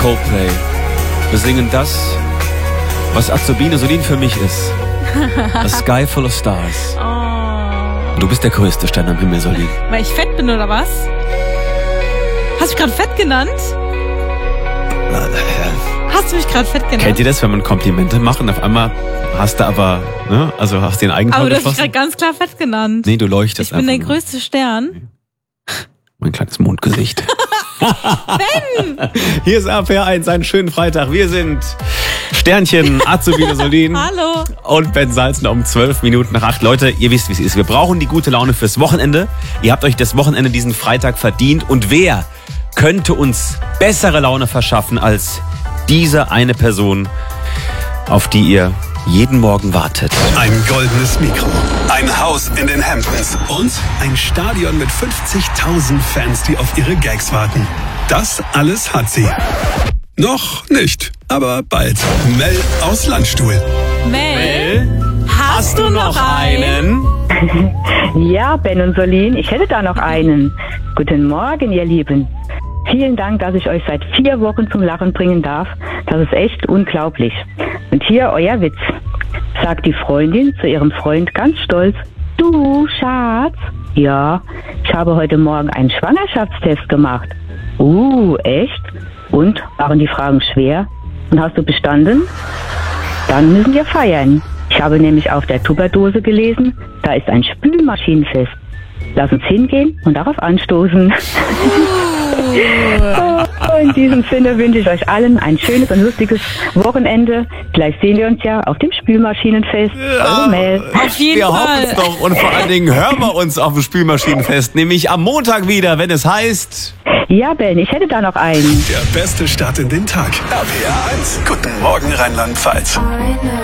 Coldplay. Wir singen das, was Azubine Solin für mich ist. A Sky Full of Stars. Oh. Und du bist der größte Stern am Himmel, Solin. Weil ich fett bin, oder was? Hast du mich gerade fett genannt? Hast du mich gerade fett genannt? Kennt ihr das, wenn man Komplimente macht und auf einmal hast du aber, ne, also hast du den Eigentor Aber du hast mich geschossen? gerade ganz klar fett genannt. Nee, du leuchtest Ich bin der einfach nur. größte Stern. Mein kleines Mondgesicht. Ben! Hier ist RPR1, einen schönen Freitag. Wir sind Sternchen, Azubine Solin Hallo. und Ben Salzner um 8:12. Leute, ihr wisst, wie es ist. Wir brauchen die gute Laune fürs Wochenende. Ihr habt euch das Wochenende diesen Freitag verdient. Und wer könnte uns bessere Laune verschaffen als diese eine Person, auf die ihr jeden Morgen wartet? Ein goldenes Mikro, ein Haus in den Hamptons und ein Stadion mit 50.000 Fans, die auf ihre Gags warten. Das alles hat sie. Noch nicht, aber bald. Mel aus Landstuhl. Mel, hast du noch einen? Ja, Ben und Solin, ich hätte da noch einen. Guten Morgen, ihr Lieben. Vielen Dank, dass ich euch seit 4 Wochen zum Lachen bringen darf. Das ist echt unglaublich. Und hier euer Witz. Sagt die Freundin zu ihrem Freund ganz stolz: Du, Schatz, ja, ich habe heute Morgen einen Schwangerschaftstest gemacht. Echt? Und? Waren die Fragen schwer? Und hast du bestanden? Dann müssen wir feiern. Ich habe nämlich auf der Tupperdose gelesen, da ist ein Spülmaschinenfest. Lass uns hingehen und darauf anstoßen. In diesem Sinne wünsche ich euch allen ein schönes und lustiges Wochenende. Vielleicht sehen wir uns ja auf dem Spülmaschinenfest. Eure Mel. Auf jeden Wir hoffen Fall. es doch. Und vor allen Dingen hören wir uns auf dem Spülmaschinenfest, nämlich am Montag wieder, wenn es heißt... Ja, Ben, ich hätte da noch einen. Der beste Start in den Tag. RPR 1. Guten Morgen, Rheinland-Pfalz.